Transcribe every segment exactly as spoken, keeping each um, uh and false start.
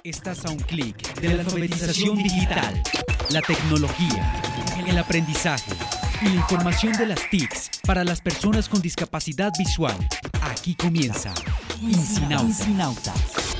Estás a un clic de la alfabetización digital, la tecnología, el aprendizaje y la información de las T I Cs para las personas con discapacidad visual. Aquí comienza INSINAUTAS.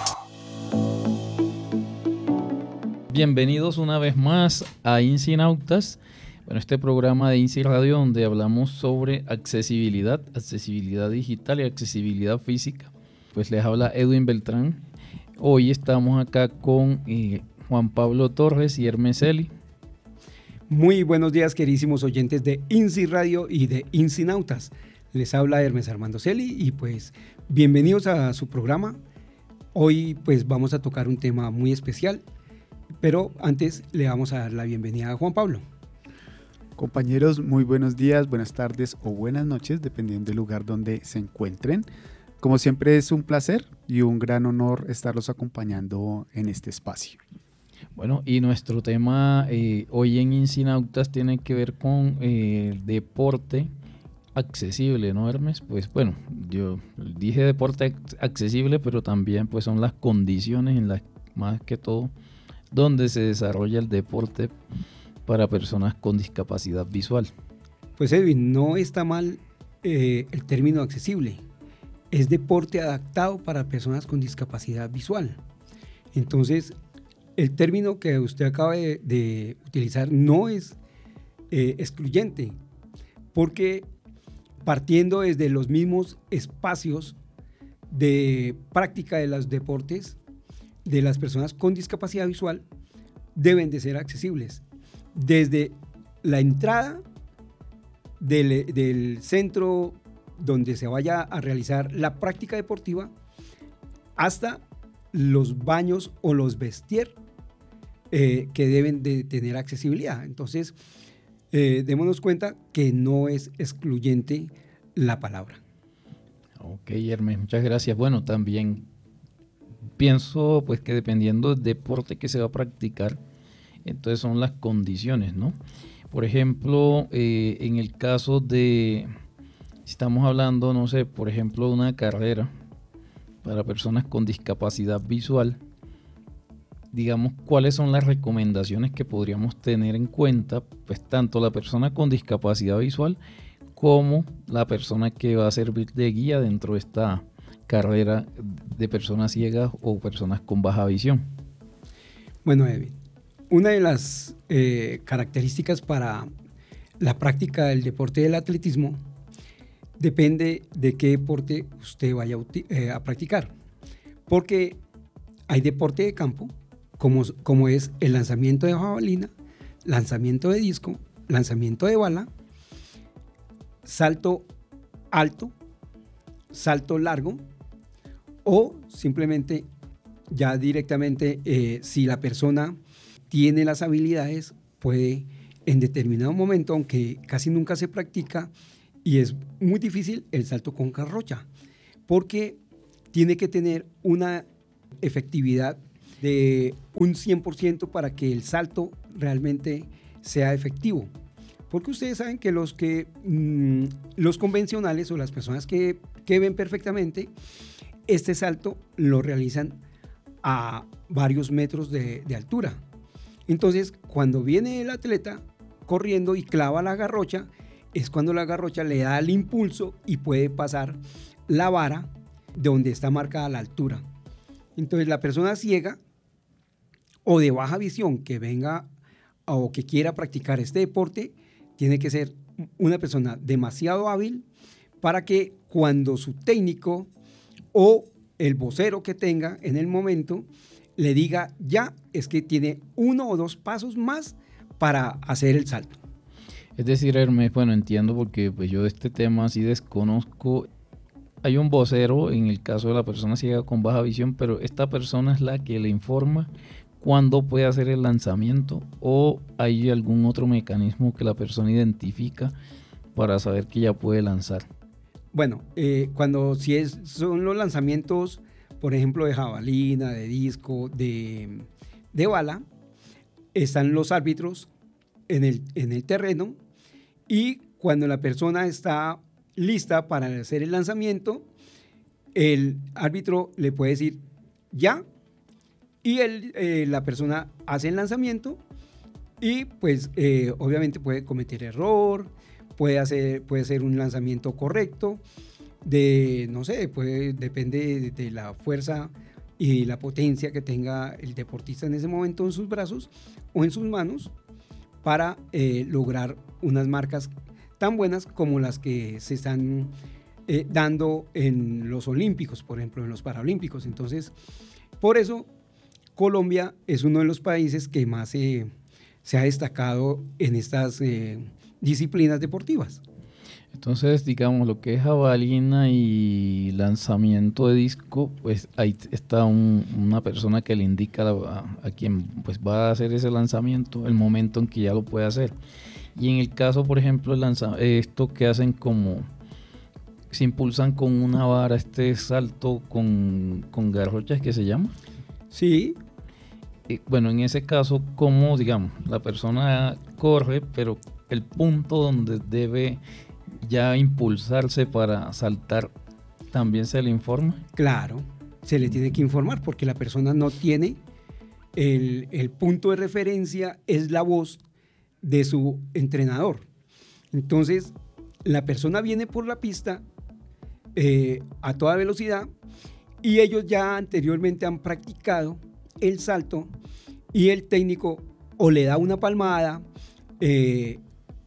Bienvenidos una vez más a INSINAUTAS. Bueno, este programa de INSI Radio donde hablamos sobre accesibilidad, accesibilidad digital y accesibilidad física. Pues les habla Edwin Beltrán. Hoy estamos acá con eh, Juan Pablo Torres y Hermes Celi. Muy buenos días, queridísimos oyentes de INSI Radio y de INSINAUTAS. Les habla Hermes Armando Celi y pues bienvenidos a su programa. Hoy pues vamos a tocar un tema muy especial, pero antes le vamos a dar la bienvenida a Juan Pablo. Compañeros, muy buenos días, buenas tardes o buenas noches, dependiendo del lugar donde se encuentren. Como siempre es un placer y un gran honor estarlos acompañando en este espacio. Bueno, y nuestro tema eh, hoy en INSINAUTAS tiene que ver con eh, el deporte accesible, ¿no, Hermes? Pues bueno, yo dije deporte accesible, pero también pues son las condiciones en las, más que todo, donde se desarrolla el deporte para personas con discapacidad visual. Pues Edwin, no está mal eh, el término accesible. Es deporte adaptado para personas con discapacidad visual. Entonces, el término que usted acaba de, de utilizar no es eh, excluyente, porque partiendo desde los mismos espacios de práctica de los deportes de las personas con discapacidad visual, deben de ser accesibles. Desde la entrada del, del centro donde se vaya a realizar la práctica deportiva hasta los baños o los vestier eh, que deben de tener accesibilidad. Entonces, eh, démonos cuenta que no es excluyente la palabra. Ok, Hermes, muchas gracias. Bueno, también pienso pues que dependiendo del deporte que se va a practicar, entonces son las condiciones, ¿no? Por ejemplo, eh, en el caso de... Si estamos hablando, no sé, por ejemplo, de una carrera para personas con discapacidad visual, digamos, ¿cuáles son las recomendaciones que podríamos tener en cuenta? Pues tanto la persona con discapacidad visual como la persona que va a servir de guía dentro de esta carrera de personas ciegas o personas con baja visión. Bueno, Edwin, una de las eh, características para la práctica del deporte del atletismo depende de qué deporte usted vaya eh, a practicar, porque hay deporte de campo, como, como es el lanzamiento de jabalina, lanzamiento de disco, lanzamiento de bala, salto alto, salto largo, o simplemente ya directamente eh, si la persona tiene las habilidades, puede en determinado momento, aunque casi nunca se practica, y es muy difícil el salto con carrocha, porque tiene que tener una efectividad de un cien por ciento para que el salto realmente sea efectivo. Porque ustedes saben que los, que, mmm, los convencionales o las personas que, que ven perfectamente, este salto lo realizan a varios metros de, de altura. Entonces, cuando viene el atleta corriendo y clava la garrocha, es cuando la garrocha le da el impulso y puede pasar la vara de donde está marcada la altura. Entonces la persona ciega o de baja visión que venga o que quiera practicar este deporte, tiene que ser una persona demasiado hábil para que cuando su técnico o el vocero que tenga en el momento le diga ya, es que tiene uno o dos pasos más para hacer el salto. Es decir, Hermes, bueno, entiendo porque pues yo de este tema sí desconozco. Hay un vocero en el caso de la persona ciega con baja visión, pero esta persona es la que le informa cuándo puede hacer el lanzamiento, o hay algún otro mecanismo que la persona identifica para saber que ya puede lanzar. Bueno, eh, cuando si es, son los lanzamientos, por ejemplo, de jabalina, de disco, de, de bala, están los árbitros en el, en el terreno. Y cuando la persona está lista para hacer el lanzamiento, el árbitro le puede decir ya y él, eh, la persona hace el lanzamiento y pues eh, obviamente puede cometer error, puede hacer, puede ser un lanzamiento correcto, de, no sé, puede, depende de, de la fuerza y la potencia que tenga el deportista en ese momento en sus brazos o en sus manos para eh, lograr unas marcas tan buenas como las que se están eh, dando en los olímpicos, por ejemplo, en los paralímpicos. Entonces, por eso Colombia es uno de los países que más eh, se ha destacado en estas eh, disciplinas deportivas. Entonces, digamos, lo que es jabalina y lanzamiento de disco, pues ahí está un, una persona que le indica a, a quien pues va a hacer ese lanzamiento el momento en que ya lo puede hacer. Y en el caso, por ejemplo, el lanza, esto que hacen como, se impulsan con una vara, este salto con, con garrochas que se llama. Sí. Eh, bueno, en ese caso, como digamos, la persona corre, pero el punto donde debe ya impulsarse para saltar, ¿también se le informa? Claro, se le tiene que informar porque la persona no tiene el, el punto de referencia, es la voz de su entrenador. Entonces, la persona viene por la pista eh, a toda velocidad y ellos ya anteriormente han practicado el salto y el técnico o le da una palmada eh,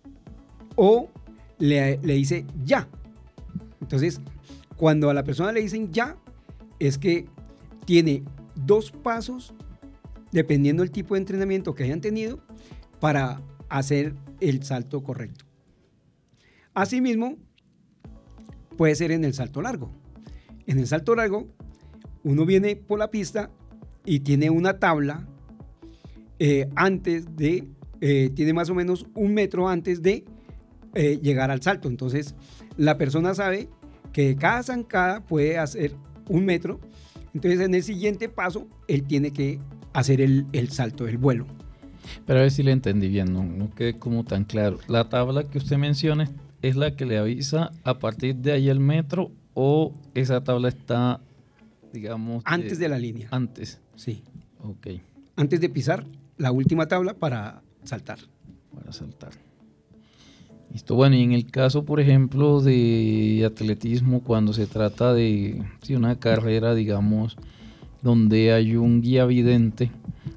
o le, le dice ya. Entonces, cuando a la persona le dicen ya, es que tiene dos pasos, dependiendo del tipo de entrenamiento que hayan tenido, para hacer el salto correcto. Asimismo, puede ser en el salto largo. En el salto largo, uno viene por la pista y tiene una tabla eh, antes de, eh, tiene más o menos un metro antes de eh, llegar al salto. Entonces, la persona sabe que cada zancada puede hacer un metro. Entonces, en el siguiente paso, él tiene que hacer el, el salto, el vuelo. Pero a ver si le entendí bien, no, no quedé como tan claro. La tabla que usted menciona es la que le avisa a partir de ahí el metro, o esa tabla está, digamos... Antes de, de la línea. Antes. Sí. Ok. Antes de pisar la última tabla para saltar. Para saltar. Listo. Bueno, y en el caso, por ejemplo, de atletismo, cuando se trata de sí, una carrera, digamos, donde hay un guía vidente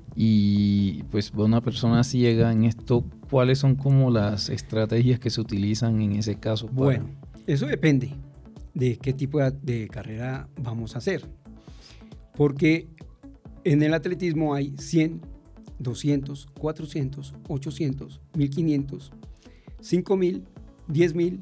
y pues una persona ciega en esto, ¿cuáles son como las estrategias que se utilizan en ese caso? Para... Bueno, eso depende de qué tipo de, de carrera vamos a hacer. Porque en el atletismo hay cien, doscientos, cuatrocientos, ochocientos, mil quinientos, cinco mil, diez mil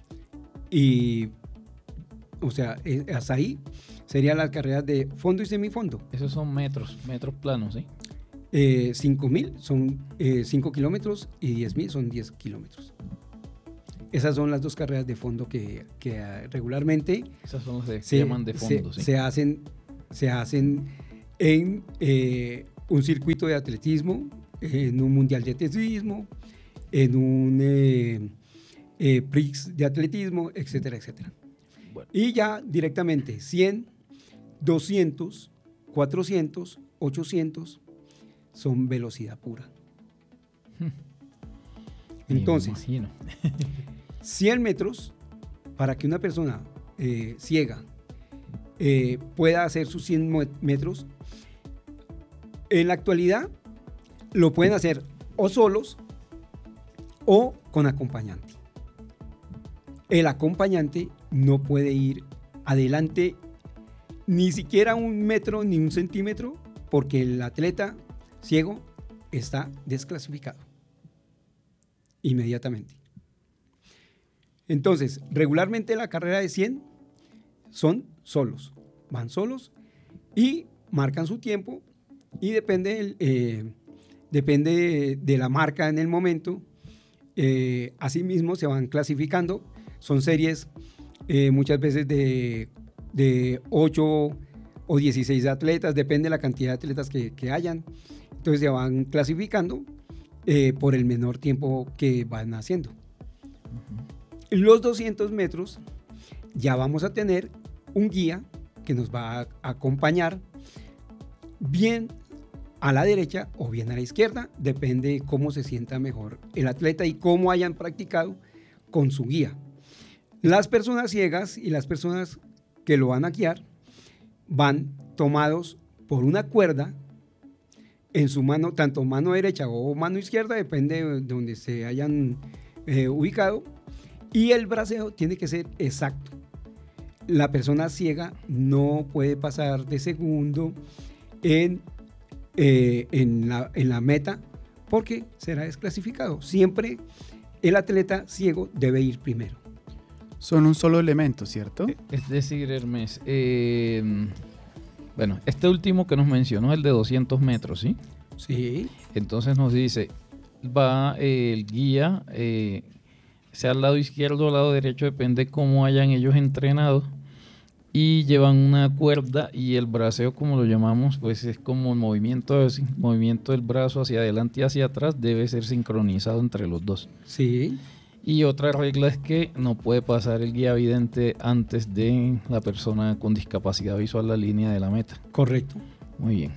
y, o sea, hasta ahí serían las carreras de fondo y semifondo. Esos son metros, metros planos, ¿sí? Eh, cinco mil son eh, cinco kilómetros y diez mil son diez kilómetros. Esas son las dos carreras de fondo que, que uh, regularmente Esas son las que se, se llaman de fondo, se, ¿sí? se hacen, se hacen en eh, un circuito de atletismo, en un mundial de atletismo, en un eh, eh, prix de atletismo, etcétera, etcétera. Bueno. Y ya directamente cien, doscientos, cuatrocientos, ochocientos son velocidad pura. Entonces, cien metros para que una persona eh, ciega eh, pueda hacer sus cien metros, en la actualidad lo pueden hacer o solos o con acompañante. El acompañante no puede ir adelante ni siquiera un metro ni un centímetro porque el atleta ciego está desclasificado inmediatamente. Entonces, regularmente la carrera de cien son solos, van solos y marcan su tiempo y depende, el, eh, depende de, de la marca en el momento. Eh, asimismo se van clasificando, son series eh, muchas veces de, de ocho o dieciséis atletas, depende de la cantidad de atletas que, que hayan. Entonces se van clasificando eh, por el menor tiempo que van haciendo. Uh-huh. Los doscientos metros ya vamos a tener un guía que nos va a acompañar bien a la derecha o bien a la izquierda, depende de cómo se sienta mejor el atleta y cómo hayan practicado con su guía. Las personas ciegas y las personas que lo van a guiar van tomados por una cuerda en su mano, tanto mano derecha o mano izquierda, depende de donde se hayan eh, ubicado, y el braceo tiene que ser exacto. La persona ciega no puede pasar de segundo en, eh, en, la, en la meta porque será desclasificado. Siempre el atleta ciego debe ir primero. Son un solo elemento, ¿cierto? Es decir, Hermes, eh, bueno, este último que nos mencionó, el de doscientos metros, ¿sí? Sí. Entonces nos dice, va eh, el guía, eh, sea al lado izquierdo o al lado derecho, depende cómo hayan ellos entrenado, y llevan una cuerda y el braceo, como lo llamamos, pues es como el movimiento, el movimiento del brazo hacia adelante y hacia atrás debe ser sincronizado entre los dos. Sí. Y otra regla es que no puede pasar el guía vidente antes de la persona con discapacidad visual la línea de la meta. Correcto. Muy bien.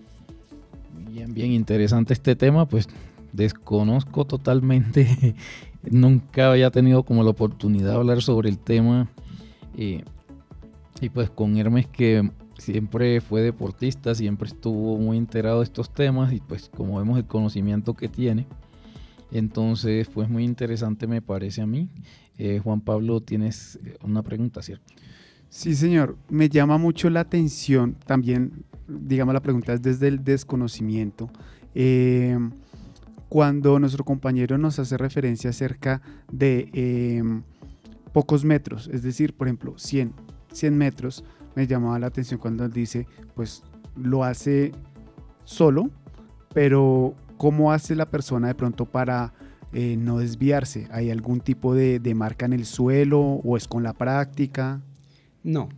Bien, bien interesante este tema, pues desconozco totalmente, nunca había tenido como la oportunidad de hablar sobre el tema, eh, y pues con Hermes, que siempre fue deportista, siempre estuvo muy enterado de estos temas, y pues como vemos el conocimiento que tiene, entonces pues muy interesante me parece a mí. eh, Juan Pablo, tienes una pregunta, ¿cierto? Sí, señor. Me llama mucho la atención también, digamos, la pregunta es desde el desconocimiento. Eh, cuando nuestro compañero nos hace referencia acerca de eh, pocos metros, es decir, por ejemplo, cien metros, me llamaba la atención cuando él dice, pues lo hace solo, pero ¿cómo hace la persona de pronto para eh, no desviarse? ¿Hay algún tipo de, de marca en el suelo o es con la práctica? No.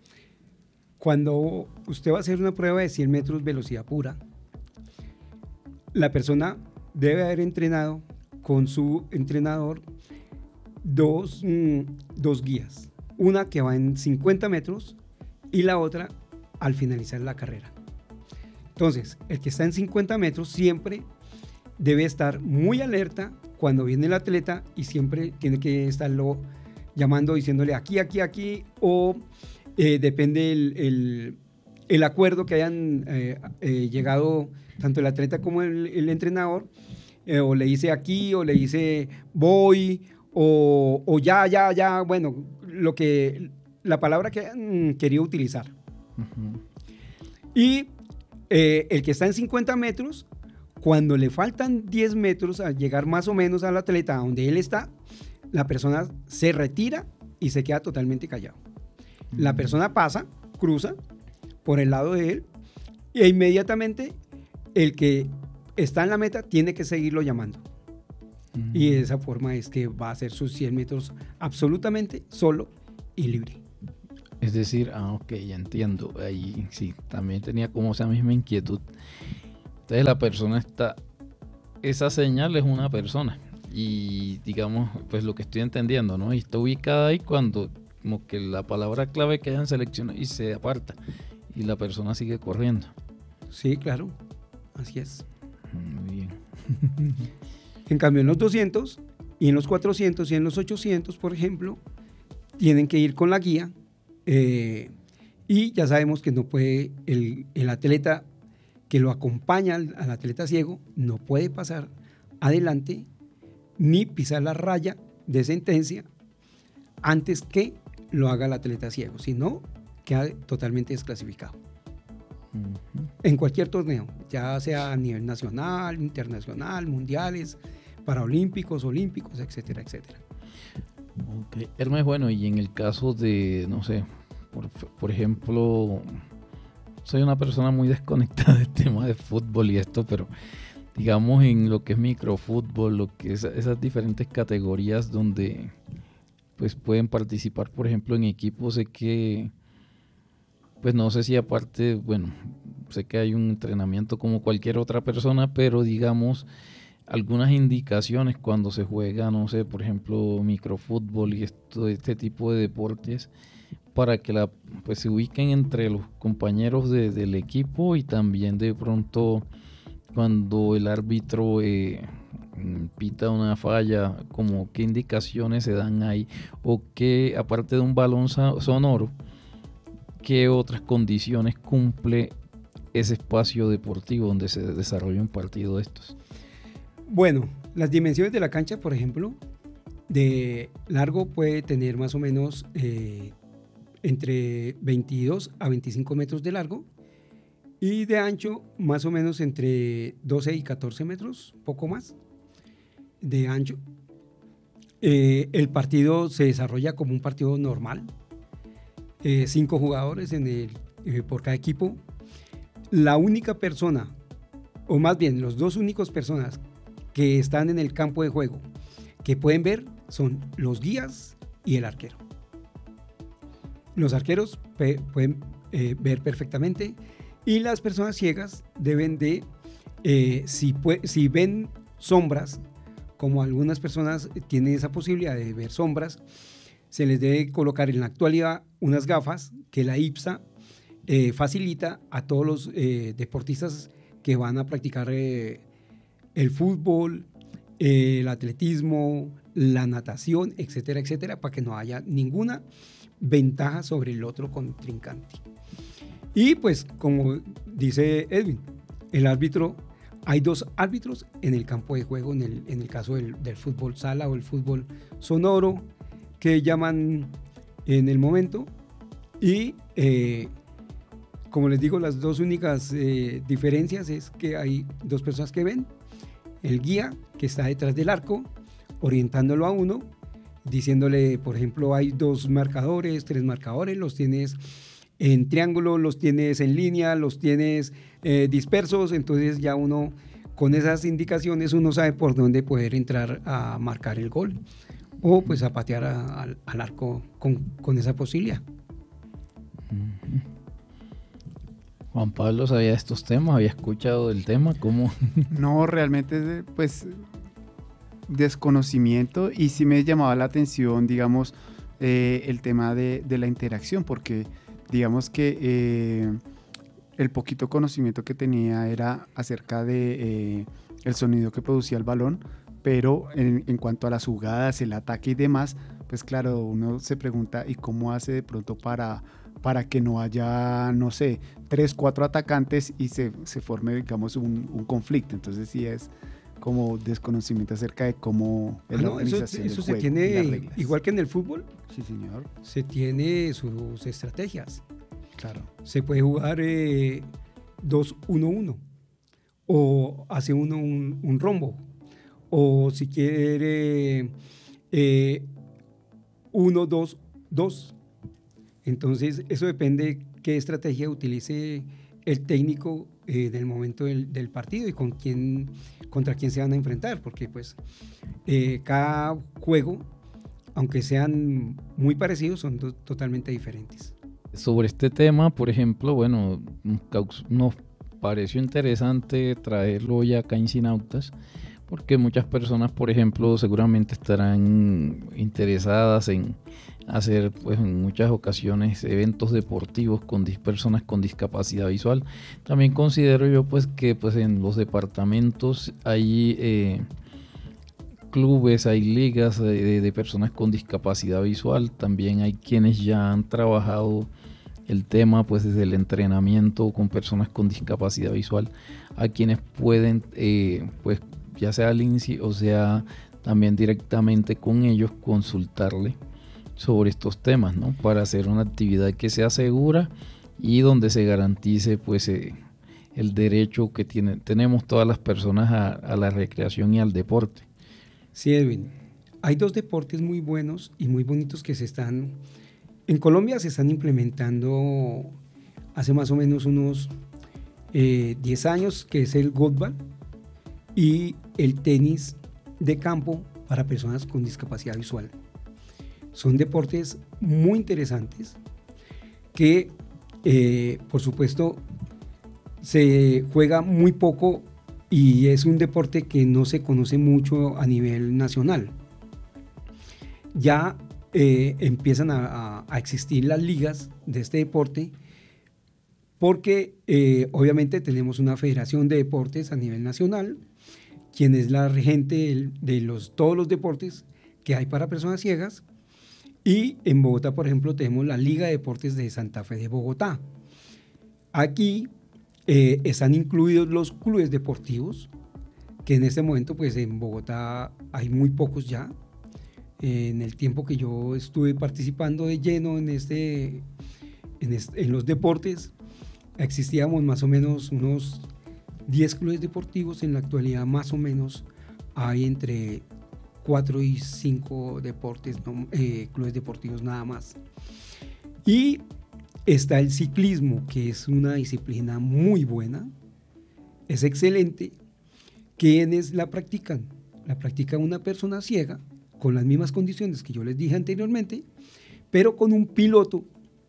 Cuando usted va a hacer una prueba de cien metros velocidad pura, la persona debe haber entrenado con su entrenador dos, mm, dos guías. Una que va en cincuenta metros y la otra al finalizar la carrera. Entonces, el que está en cincuenta metros siempre debe estar muy alerta cuando viene el atleta y siempre tiene que estarlo llamando, diciéndole aquí, aquí, aquí, o eh, depende el, el, el acuerdo que hayan eh, eh, llegado tanto el atleta como el, el entrenador, eh, o le dice aquí, o le dice voy, o, o ya, ya, ya, bueno, lo que, la palabra que hayan querido utilizar. Uh-huh. Y eh, el que está en cincuenta metros, cuando le faltan diez metros a llegar más o menos al atleta donde él está, la persona se retira y se queda totalmente callado. Uh-huh. La persona pasa, cruza por el lado de él e inmediatamente el que está en la meta tiene que seguirlo llamando. Uh-huh. Y de esa forma es que va a hacer sus cien metros absolutamente solo y libre. Es decir, ah, ok, ya entiendo. Ahí sí, también tenía como esa misma inquietud. Entonces la persona está, esa señal es una persona. Y digamos, pues lo que estoy entendiendo, ¿no? Y está ubicada ahí cuando como que la palabra clave que hayan seleccionado y se aparta y la persona sigue corriendo. Sí, claro, así es. Muy bien. En cambio, en los doscientos y en los cuatrocientos y en los ochocientos, por ejemplo, tienen que ir con la guía, eh, y ya sabemos que no puede, el, el atleta que lo acompaña al, al atleta ciego no puede pasar adelante ni pisar la raya de sentencia antes que lo haga el atleta ciego, si no, queda totalmente desclasificado. Uh-huh. En cualquier torneo, ya sea a nivel nacional, internacional, mundiales, paraolímpicos, olímpicos, etcétera, etcétera. Ok, Hermes, bueno, y en el caso de, no sé, por, por ejemplo, soy una persona muy desconectada del tema de fútbol y esto, pero digamos en lo que es microfútbol, lo que es esas diferentes categorías donde pues pueden participar, por ejemplo, en equipos, sé que, pues no sé si aparte, bueno, sé que hay un entrenamiento como cualquier otra persona, pero digamos, algunas indicaciones cuando se juega, no sé, por ejemplo, microfútbol y esto, este tipo de deportes, para que la, pues, se ubiquen entre los compañeros de, del equipo, y también de pronto cuando el árbitro eh, pita una falla, como qué indicaciones se dan ahí, o que aparte de un balón sonoro, qué otras condiciones cumple ese espacio deportivo donde se desarrolla un partido de estos. Bueno, las dimensiones de la cancha, por ejemplo, de largo puede tener más o menos eh, entre veintidós a veinticinco metros de largo, y de ancho más o menos entre doce y catorce metros, poco más de ancho. Eh, el partido se desarrolla como un partido normal, eh, cinco jugadores en el, eh, por cada equipo. La única persona, o más bien los dos únicos personas que están en el campo de juego que pueden ver son los guías y el arquero. Los arqueros pe- pueden eh, ver perfectamente, y las personas ciegas deben de, eh, si, pue- si ven sombras, como algunas personas tienen esa posibilidad de ver sombras, se les debe colocar en la actualidad unas gafas que la IPSA eh, facilita a todos los eh, deportistas que van a practicar eh, el fútbol, eh, el atletismo, la natación, etcétera, etcétera, para que no haya ninguna ventaja sobre el otro contrincante. Y pues, como dice Edwin, el árbitro, hay dos árbitros en el campo de juego, en el, en el caso del, del fútbol sala o el fútbol sonoro, que llaman en el momento, y eh, como les digo, las dos únicas eh, diferencias es que hay dos personas que ven, el guía que está detrás del arco, orientándolo a uno, diciéndole, por ejemplo, hay dos marcadores, tres marcadores, los tienes en triángulo, los tienes en línea, los tienes eh, dispersos, entonces ya uno, con esas indicaciones, uno sabe por dónde poder entrar a marcar el gol, o pues a patear a, a, al arco con, con esa posibilidad. Juan Pablo, ¿sabía estos temas? ¿Había escuchado del tema? ¿Cómo? No, realmente es de, pues desconocimiento, y sí me llamaba la atención, digamos, eh, el tema de, de la interacción, porque digamos que eh, el poquito conocimiento que tenía era acerca de eh, el sonido que producía el balón, pero en, en cuanto a las jugadas, el ataque y demás, pues claro, uno se pregunta, ¿y cómo hace de pronto para, para que no haya, no sé, tres, cuatro atacantes y se, se forme, digamos, un, un conflicto? Entonces sí es como desconocimiento acerca de cómo es Ah, la no, eso organización eso del se juego y las tiene, reglas. igual que en el fútbol, Sí, señor. se tiene sus estrategias. Claro. Se puede jugar eh, dos uno uno, o hace uno un, un rombo, o si quiere eh, uno dos dos. Entonces eso depende qué estrategia utilice el técnico eh, en el momento del, del partido, y con quién, contra quién se van a enfrentar, porque pues eh, cada juego, aunque sean muy parecidos, son do- totalmente diferentes. Sobre este tema, por ejemplo, bueno, nos pareció interesante traerlo hoy acá en Cinautas, porque muchas personas, por ejemplo, seguramente estarán interesadas en hacer, pues, en muchas ocasiones eventos deportivos con dis- personas con discapacidad visual. También considero yo, pues, que pues en los departamentos hay eh, clubes, hay ligas de, de, de personas con discapacidad visual. También hay quienes ya han trabajado el tema, pues, desde el entrenamiento con personas con discapacidad visual, a quienes pueden, eh, pues, ya sea al I N S I o sea también directamente con ellos, consultarle sobre estos temas, ¿no? Para hacer una actividad que sea segura y donde se garantice, pues, eh, el derecho que tiene, tenemos todas las personas a, a la recreación y al deporte. Sí, Edwin, hay dos deportes muy buenos y muy bonitos que se están, en Colombia se están implementando hace más o menos unos eh, diez años, que es el golball y el tenis de campo para personas con discapacidad visual. Son deportes muy interesantes que, eh, por supuesto, se juega muy poco, y es un deporte que no se conoce mucho a nivel nacional. Ya eh, empiezan a, a, a existir las ligas de este deporte, porque eh, obviamente tenemos una federación de deportes a nivel nacional, quien es la regente de, de los, todos los deportes que hay para personas ciegas, y en Bogotá, por ejemplo, tenemos la Liga de Deportes de Santa Fe de Bogotá. Aquí eh, están incluidos los clubes deportivos, que en este momento pues en Bogotá hay muy pocos ya. Eh, en el tiempo que yo estuve participando de lleno en, este, en, este, en los deportes, existíamos más o menos unos diez clubes deportivos. En la actualidad más o menos hay entre cuatro y cinco deportes, no, eh, clubes deportivos nada más. Y está el ciclismo, que es una disciplina muy buena, es excelente. ¿Quiénes la practican? La practica una persona ciega, con las mismas condiciones que yo les dije anteriormente, pero con un piloto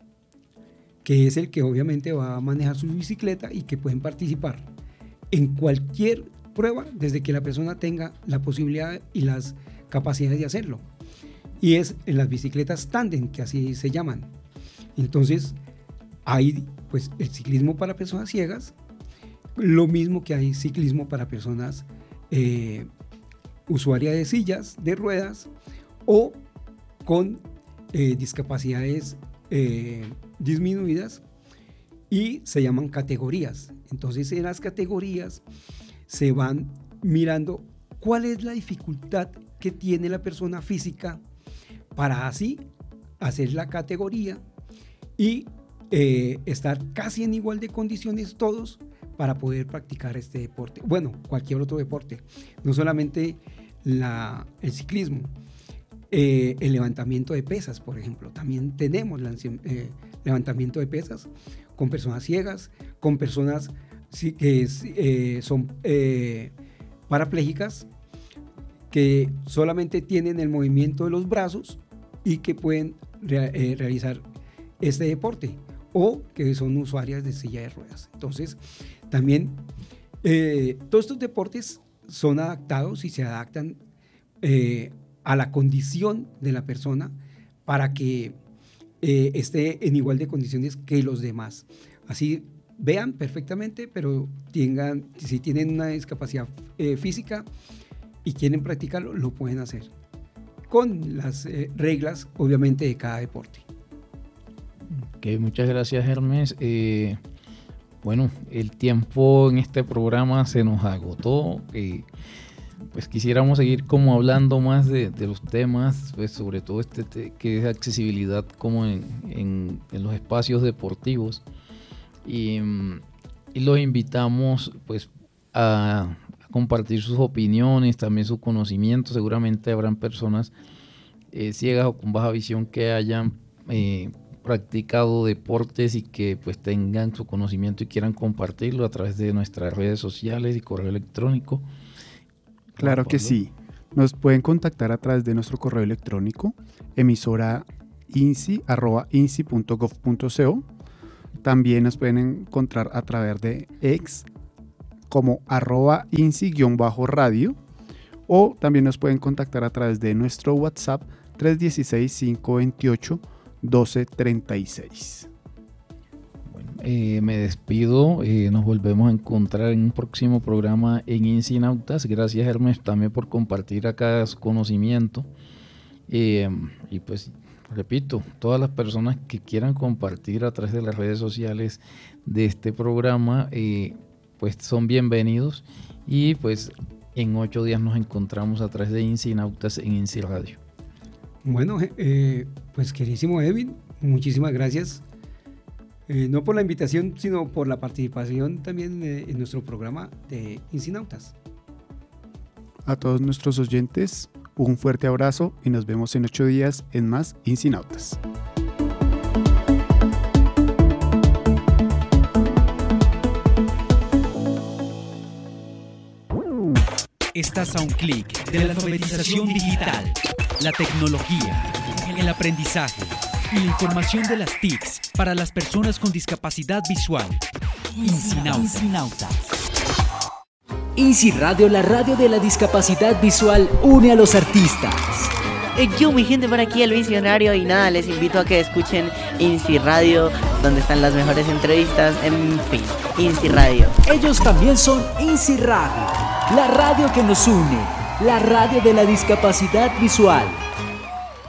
que es el que obviamente va a manejar su bicicleta y que pueden participar en cualquier prueba desde que la persona tenga la posibilidad y las capacidades de hacerlo. Y es en las bicicletas tándem, que así se llaman. Entonces, hay pues el ciclismo para personas ciegas, lo mismo que hay ciclismo para personas eh, usuarias de sillas, de ruedas o con eh, discapacidades eh, disminuidas, y se llaman categorías. Entonces, en las categorías se van mirando cuál es la dificultad que tiene la persona física para así hacer la categoría y eh, estar casi en igual de condiciones todos para poder practicar este deporte. Bueno, cualquier otro deporte, no solamente la, el ciclismo. Eh, el levantamiento de pesas, por ejemplo, también tenemos la, eh, levantamiento de pesas con personas ciegas, con personas sí, que eh, son eh, parapléjicas, que solamente tienen el movimiento de los brazos y que pueden re, eh, realizar este deporte, o que son usuarias de silla de ruedas. Entonces, también eh, todos estos deportes son adaptados y se adaptan eh, a la condición de la persona para que eh, esté en igual de condiciones que los demás. Así vean perfectamente, pero tengan, si tienen una discapacidad eh, física y quieren practicarlo, lo pueden hacer con las eh, reglas, obviamente, de cada deporte. Ok, muchas gracias, Hermes. Eh, bueno, el tiempo en este programa se nos agotó. Eh, pues quisiéramos seguir como hablando más de, de los temas, pues sobre todo este te, que es accesibilidad como en, en, en los espacios deportivos. Y, y los invitamos pues a, a compartir sus opiniones, también sus conocimientos. Seguramente habrán personas eh, ciegas o con baja visión que hayan eh, practicado deportes y que pues tengan su conocimiento y quieran compartirlo a través de nuestras redes sociales y correo electrónico. Claro que sí. Nos pueden contactar a través de nuestro correo electrónico, emisora insi arroba insi punto gov punto co. También nos pueden encontrar a través de X como arroba insi-radio, o también nos pueden contactar a través de nuestro WhatsApp tres uno seis, cinco dos ocho, uno dos tres seis. Bueno, eh, me despido, eh, nos volvemos a encontrar en un próximo programa en Incinautas. Gracias, Hermes, también por compartir acá su conocimiento. Eh, y pues repito, todas las personas que quieran compartir a través de las redes sociales de este programa, eh, pues son bienvenidos, y pues en ocho días nos encontramos a través de Incinautas en Inci Radio. Bueno, eh, pues queridísimo Edwin, muchísimas gracias, eh, no por la invitación, sino por la participación también eh, en nuestro programa de Incinautas. A todos nuestros oyentes, un fuerte abrazo y nos vemos en ocho días en más Incinautas. Estás a un clic de la alfabetización digital, la tecnología, el aprendizaje y la información de las T I Cs para las personas con discapacidad visual. Incinautas. Inci Radio, la radio de la discapacidad visual, une a los artistas. Eh, yo, mi gente, por aquí el visionario, y nada, les invito a que escuchen INSI Radio, donde están las mejores entrevistas, en fin, INSI Radio. Ellos también son INSI Radio, la radio que nos une, la radio de la discapacidad visual.